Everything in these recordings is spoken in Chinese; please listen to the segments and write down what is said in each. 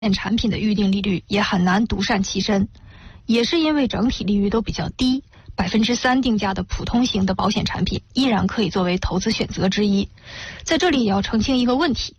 产品的预定利率也很难独善其身，也是因为整体利率都比较低，3%定价的普通型的保险产品依然可以作为投资选择之一。在这里也要澄清一个问题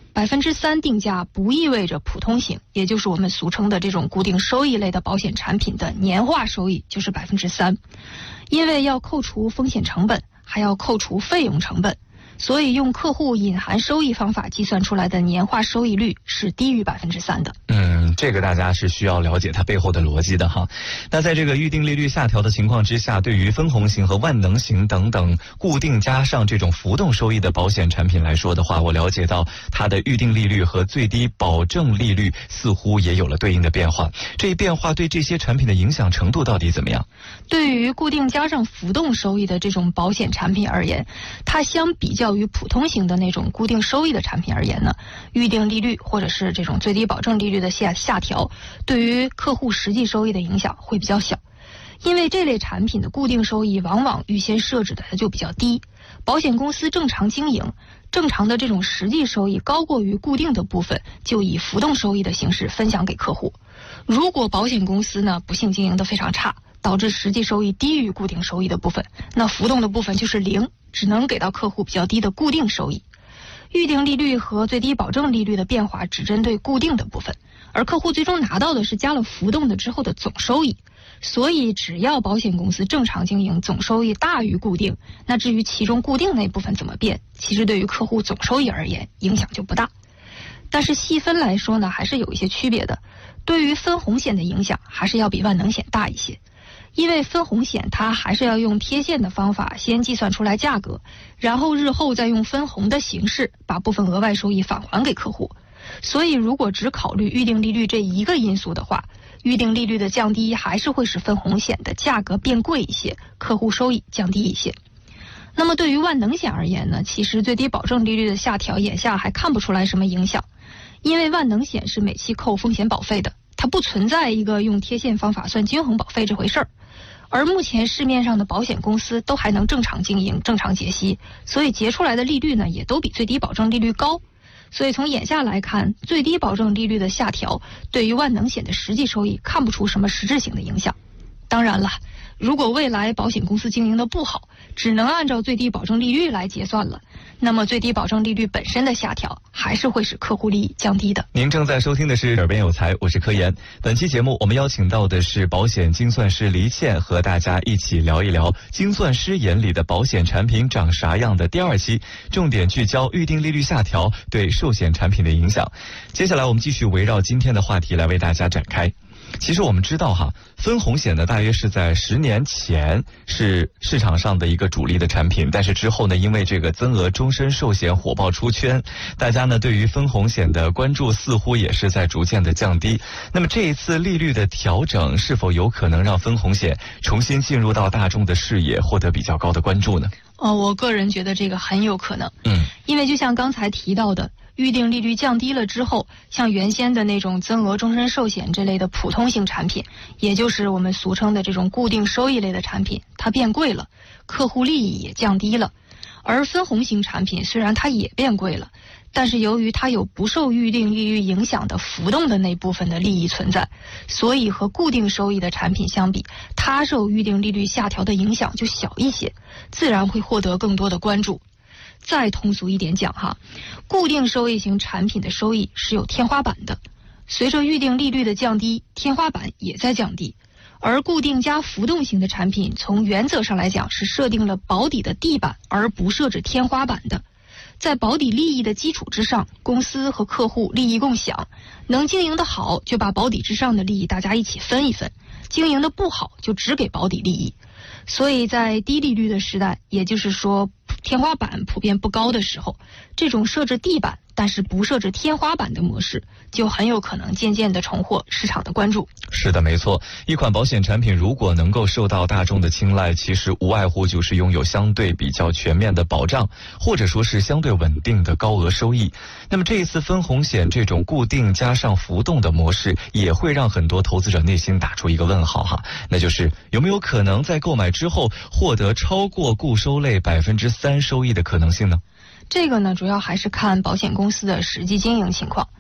，3%定价不意味着普通型，也就是我们俗称的这种固定收益类的保险产品的年化收益就是3%，因为要扣除风险成本，还要扣除费用成本。所以用客户隐含收益方法计算出来的年化收益率是低于3%的。 这个大家是需要了解它背后的逻辑的哈。那在这个预定利率下调的情况之下，对于分红型和万能型等等固定加上这种浮动收益的保险产品来说的话，我了解到它的预定利率和最低保证利率似乎也有了对应的变化。这一变化对这些产品的影响程度到底怎么样？ 对于固定加上浮动收益的这种保险产品而言，它相比较于普通型的那种固定收益的产品而言呢，预定利率或者是这种最低保证利率的下调，对于客户实际收益的影响会比较小。因为这类产品的固定收益往往预先设置的就比较低，保险公司正常经营，正常的这种实际收益高过于固定的部分，就以浮动收益的形式分享给客户。如果保险公司呢不幸经营得非常差，导致实际收益低于固定收益的部分，那浮动的部分就是0，只能给到客户比较低的固定收益。预定利率和最低保证利率的变化只针对固定的部分，而客户最终拿到的是加了浮动的之后的总收益。所以只要保险公司正常经营，总收益大于固定，那至于其中固定那部分怎么变，其实对于客户总收益而言影响就不大。但是细分来说呢，还是有一些区别的。对于分红险的影响还是要比万能险大一些，因为分红险它还是要用贴现的方法先计算出来价格，然后日后再用分红的形式把部分额外收益返还给客户。所以如果只考虑预定利率这一个因素的话，预定利率的降低还是会使分红险的价格变贵一些，客户收益降低一些。那么对于万能险而言呢，其实最低保证利率的下调眼下还看不出来什么影响，因为万能险是每期扣风险保费的，它不存在一个用贴现方法算均衡保费这回事儿。而目前市面上的保险公司都还能正常经营、正常结息，所以结出来的利率呢也都比最低保证利率高。所以从眼下来看，最低保证利率的下调对于万能险的实际收益看不出什么实质性的影响。当然了，如果未来保险公司经营的不好，只能按照最低保证利率来结算了，那么最低保证利率本身的下调还是会使客户利益降低的。 您正在收听的是耳边有才，我是柯岩。本期节目我们邀请到的是保险精算师黎倩，和大家一起聊一聊精算师眼里的保险产品长啥样的第2期，重点聚焦预定利率下调对寿险产品的影响。接下来我们继续围绕今天的话题来为大家展开。其实我们知道哈，分红险呢大约是在10年前是市场上的一个主力的产品，但是之后呢，因为这个增额终身寿险火爆出圈，大家呢对于分红险的关注似乎也是在逐渐的降低。那么这一次利率的调整是否有可能让分红险重新进入到大众的视野，获得比较高的关注呢？ 我个人觉得这个很有可能。因为就像刚才提到的，预定利率降低了之后，像原先的那种增额终身寿险这类的普通型产品，也就是我们俗称的这种固定收益类的产品，它变贵了，客户利益也降低了。而分红型产品虽然它也变贵了，但是由于它有不受预定利率影响的浮动的那部分的利益存在，所以和固定收益的产品相比，它受预定利率下调的影响就小一些，自然会获得更多的关注。再通俗一点讲哈，固定收益型产品的收益是有天花板的，随着预定利率的降低，天花板也在降低。而固定加浮动型的产品从原则上来讲是设定了保底的地板，而不设置天花板的。在保底利益的基础之上，公司和客户利益共享，能经营的好就把保底之上的利益大家一起分一分，经营的不好就只给保底利益。所以在低利率的时代，也就是说天花板普遍不高的时候，这种设置地板但是不设置天花板的模式就很有可能渐渐地重获市场的关注。 是的，没错，一款保险产品如果能够受到大众的青睐，其实无外乎就是拥有相对比较全面的保障，或者说是相对稳定的高额收益。那么这一次分红险这种固定加上浮动的模式，也会让很多投资者内心打出一个问号哈，那就是有没有可能在购买之后获得超过固收类3%收益的可能性呢？ 这个呢，主要还是看保险公司的实际经营情况。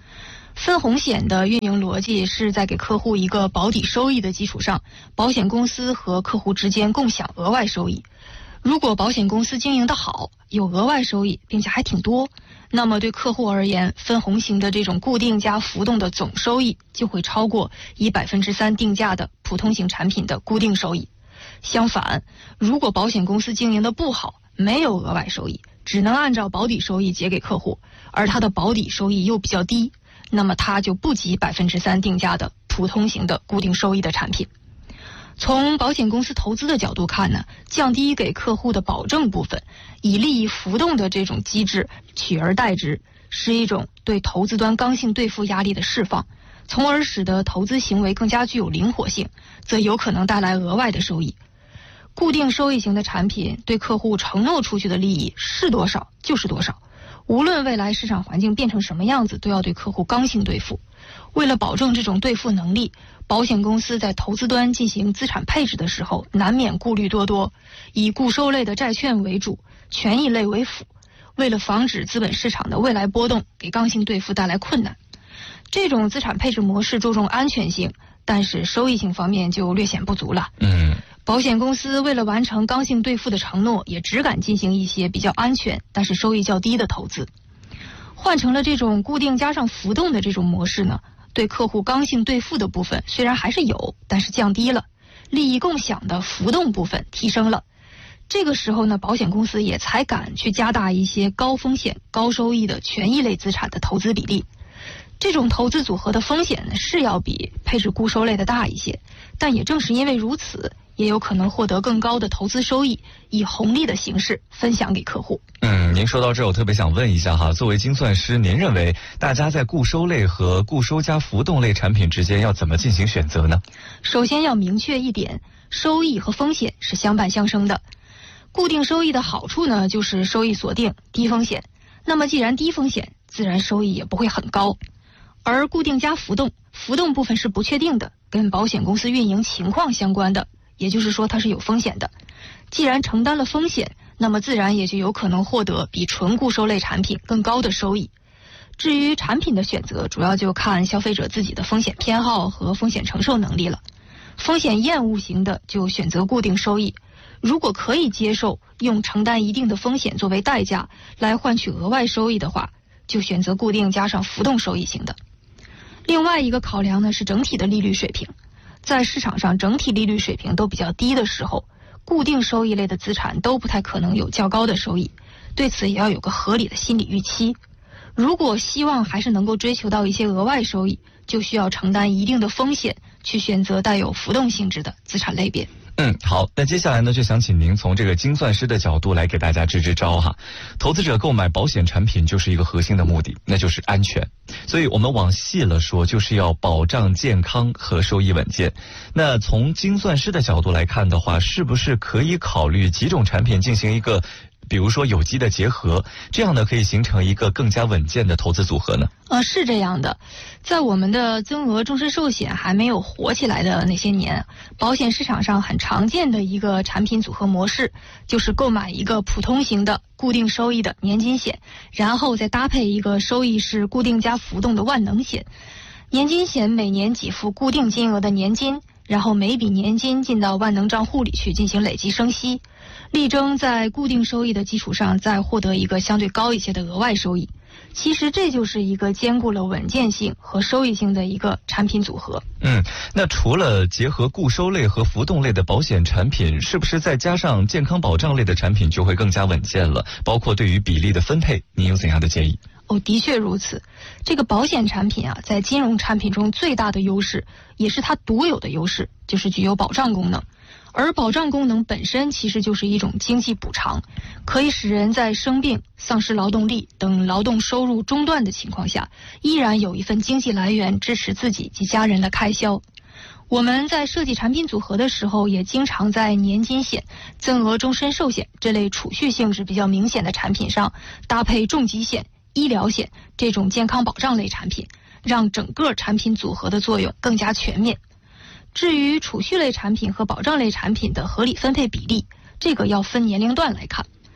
分红险的运营逻辑是在给客户一个保底收益的基础上，保险公司和客户之间共享额外收益。如果保险公司经营得好，有额外收益，并且还挺多，那么对客户而言，分红型的这种固定加浮动的总收益就会超过以3%定价的普通型产品的固定收益。相反，如果保险公司经营得不好，没有额外收益，只能按照保底收益结给客户，而它的保底收益又比较低，那么它就不及3%定价的普通型的固定收益的产品。从保险公司投资的角度看呢，降低给客户的保证部分，以利益浮动的这种机制取而代之，是一种对投资端刚性兑付压力的释放，从而使得投资行为更加具有灵活性，则有可能带来额外的收益。固定收益型的产品对客户承诺出去的利益是多少就是多少，无论未来市场环境变成什么样子，都要对客户刚性兑付。为了保证这种兑付能力，保险公司在投资端进行资产配置的时候，难免顾虑多多，以固收类的债券为主，权益类为辅。为了防止资本市场的未来波动给刚性兑付带来困难，这种资产配置模式注重安全性，但是收益性方面就略显不足了。保险公司为了完成刚性兑付的承诺，也只敢进行一些比较安全但是收益较低的投资。换成了这种固定加上浮动的这种模式呢，对客户刚性兑付的部分虽然还是有，但是降低了，利益共享的浮动部分提升了。这个时候呢，保险公司也才敢去加大一些高风险高收益的权益类资产的投资比例。这种投资组合的风险呢，是要比配置固收类的大一些，但也正是因为如此，也有可能获得更高的投资收益，以红利的形式分享给客户。 您说到这儿，我特别想问一下哈，作为精算师，您认为大家在固收类和固收加浮动类产品之间要怎么进行选择呢？ 首先要明确一点，收益和风险是相伴相生的。固定收益的好处呢，就是收益锁定、低风险。那么既然低风险，自然收益也不会很高。而固定加浮动，浮动部分是不确定的，跟保险公司运营情况相关的，也就是说它是有风险的。既然承担了风险，那么自然也就有可能获得比纯固收类产品更高的收益。至于产品的选择，主要就看消费者自己的风险偏好和风险承受能力了。风险厌恶型的就选择固定收益，如果可以接受用承担一定的风险作为代价来换取额外收益的话，就选择固定加上浮动收益型的。另外一个考量呢，是整体的利率水平。在市场上整体利率水平都比较低的时候，固定收益类的资产都不太可能有较高的收益，对此也要有个合理的心理预期。如果希望还是能够追求到一些额外收益，就需要承担一定的风险，去选择带有浮动性质的资产类别。 好，那接下来呢，就想请您从这个精算师的角度来给大家支支招哈。投资者购买保险产品就是一个核心的目的，那就是安全。所以我们往细了说，就是要保障健康和收益稳健。那从精算师的角度来看的话，是不是可以考虑几种产品进行一个比如说有机的结合，这样呢可以形成一个更加稳健的投资组合呢？ 是这样的，在我们的增额终身寿险还没有火起来的那些年，保险市场上很常见的一个产品组合模式，就是购买一个普通型的固定收益的年金险，然后再搭配一个收益是固定加浮动的万能险。年金险每年给付固定金额的年金，然后每笔年金进到万能账户里去进行累计生息，力争在固定收益的基础上再获得一个相对高一些的额外收益。其实这就是一个兼顾了稳健性和收益性的一个产品组合。 那除了结合固收类和浮动类的保险产品，是不是再加上健康保障类的产品就会更加稳健了？包括对于比例的分配，您有怎样的建议？ 的确如此。这个保险产品啊，在金融产品中最大的优势，也是它独有的优势，就是具有保障功能。而保障功能本身其实就是一种经济补偿，可以使人在生病、丧失劳动力等劳动收入中断的情况下，依然有一份经济来源支持自己及家人的开销。我们在设计产品组合的时候，也经常在年金险、增额终身寿险这类储蓄性质比较明显的产品上搭配重疾险、医疗险这种健康保障类产品，让整个产品组合的作用更加全面。至于储蓄类产品和保障类产品的合理分配比例，这个要分年龄段来看。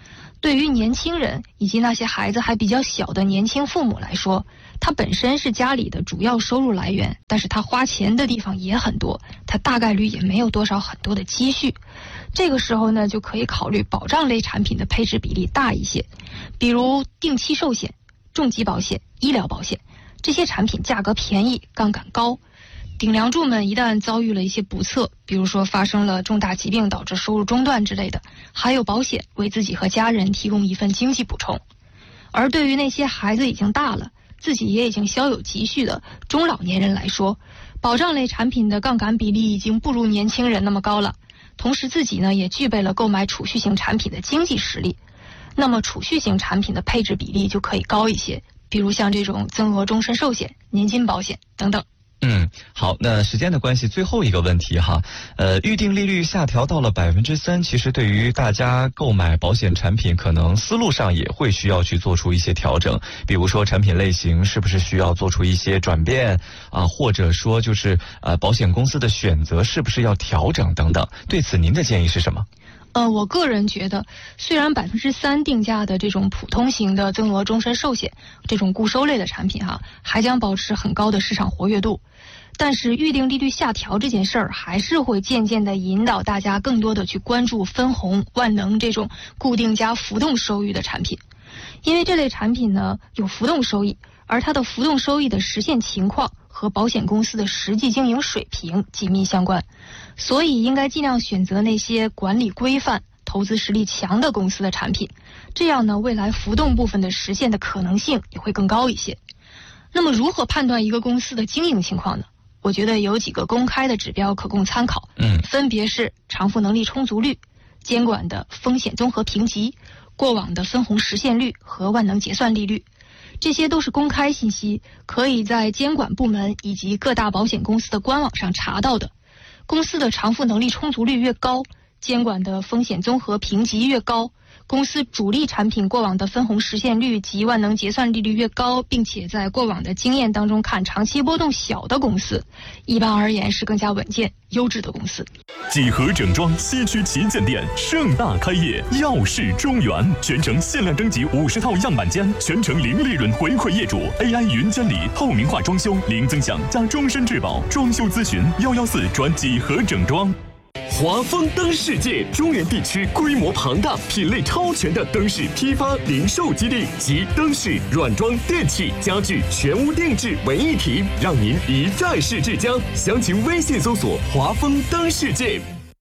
对于年轻人以及那些孩子还比较小的年轻父母来说，他本身是家里的主要收入来源，但是他花钱的地方也很多，他大概率也没有很多的积蓄。这个时候呢，就可以考虑保障类产品的配置比例大一些，比如定期寿险、重疾保险、医疗保险，这些产品价格便宜，杠杆高。顶梁柱们一旦遭遇了一些不测，比如说发生了重大疾病导致收入中断之类的，还有保险为自己和家人提供一份经济补充。而对于那些孩子已经大了，自己也已经小有积蓄的中老年人来说，保障类产品的杠杆比例已经不如年轻人那么高了，同时自己呢也具备了购买储蓄型产品的经济实力，那么储蓄型产品的配置比例就可以高一些，比如像这种增额终身寿险、年金保险等等。 好，那时间的关系，最后一个问题哈，预定利率下调到了3%，其实对于大家购买保险产品，可能思路上也会需要去做出一些调整，比如说产品类型是不是需要做出一些转变啊，或者说就是保险公司的选择是不是要调整等等，对此您的建议是什么？ 我个人觉得，虽然3%定价的这种普通型的增额终身寿险这种固收类的产品还将保持很高的市场活跃度，但是预定利率下调这件事儿还是会渐渐的引导大家更多的去关注分红、万能这种固定加浮动收益的产品，因为这类产品呢有浮动收益，而它的浮动收益的实现情况和保险公司的实际经营水平紧密相关，所以应该尽量选择那些管理规范、投资实力强的公司的产品，这样呢，未来浮动部分的实现的可能性也会更高一些。那么如何判断一个公司的经营情况呢？我觉得有几个公开的指标可供参考，分别是偿付能力充足率、监管的风险综合评级、过往的分红实现率和万能结算利率。这些都是公开信息，可以在监管部门以及各大保险公司的官网上查到的。公司的偿付能力充足率越高，监管的风险综合评级越高，公司主力产品过往的分红实现率及万能结算利率越高，并且在过往的经验当中看长期波动小的公司，一般而言是更加稳健优质的公司。 几何整装西区旗舰店盛大开业，耀世中原，全程限量征集50套样板间，全程零利润回馈业主 ，AI 云监理，透明化装修，零增享加终身质保，装修咨询114转几何整装。华丰灯世界中原地区规模庞大、品类超全的灯饰批发零售基地，集灯饰、软装、电器、家具全屋定制为一体，让您一站式至家。详情微信搜索华丰灯世界。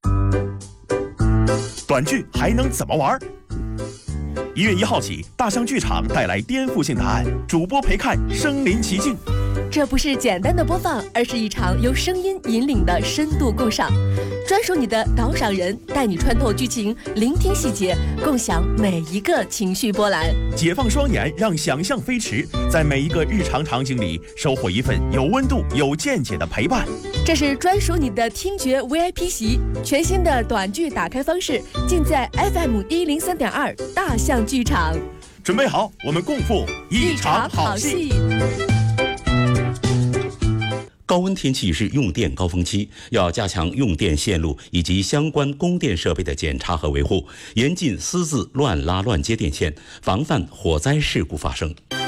短剧还能怎么玩？1月1号起，大象剧场带来颠覆性答案，主播陪看身临其境。 这不是简单的播放，而是一场由声音引领的深度共赏。专属你的导赏人，带你穿透剧情，聆听细节，共享每一个情绪波澜。 解放双眼，让想象飞驰，在每一个日常场景里收获一份有温度、有见解的陪伴。 这是专属你的听觉 VIP 席，全新的短剧打开方式，尽在 FM103.2大象剧场。 准备好，我们共赴一场好戏。 高温天气是用电高峰期，要加强用电线路以及相关供电设备的检查和维护，严禁私自乱拉乱接电线，防范火灾事故发生。